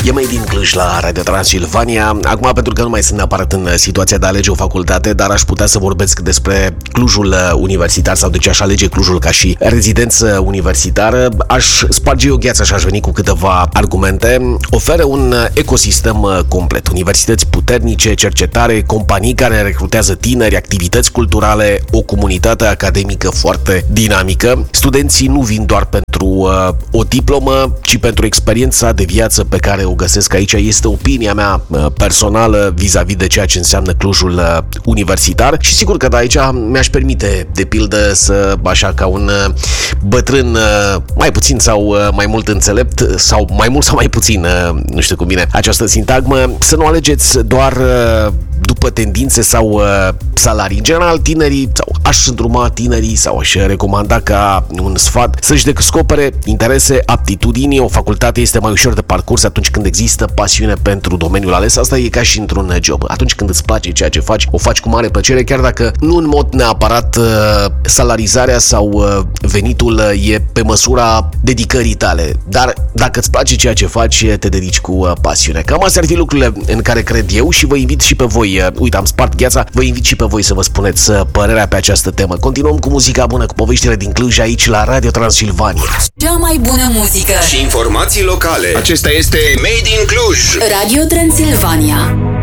E mai din Cluj la Radio Transilvania. Acum, pentru că nu mai sunt neapărat în situația de a alege o facultate, dar aș putea să vorbesc despre Clujul universitar sau de ce aș alege Clujul ca și rezidență universitară. Aș sparge o gheață și aș veni cu câteva argumente. Oferă un ecosistem complet. Universități puternice, cercetare, companii care recrutează tineri, activități culturale, o comunitate academică foarte dinamică. Studenții nu vin doar pentru o diplomă, ci pentru experiența de viață pe care o găsesc aici. Este opinia mea personală vis-a-vis de ceea ce înseamnă Clujul universitar și sigur că de aici mi-aș permite, de pildă, să, așa ca un bătrân mai puțin sau mai mult înțelept, sau mai mult sau mai puțin, nu știu cum vine această sintagmă, să nu alegeți doar după tendințe sau salarii. În general, tinerii, sau aș îndruma tinerii sau aș recomanda ca un sfat să-și descopere interese, aptitudini. O facultate este mai ușor de parcurs atunci când există pasiune pentru domeniul ales. Asta e ca și într-un job. Atunci când îți place ceea ce faci, o faci cu mare plăcere, chiar dacă nu în mod neapărat salarizarea sau venitul e pe măsura dedicării tale. Dar dacă îți place ceea ce faci, te dedici cu pasiune. Cam astea ar fi lucrurile în care cred eu și vă invit și pe voi. Uite, am spart gheața, vă invit și pe voi să vă spuneți părerea pe această temă. Continuăm cu muzica bună, cu poveștile din Cluj aici la Radio Transilvania. Cea mai bună muzică și informații locale. Acesta este Made in Cluj. Radio Transilvania.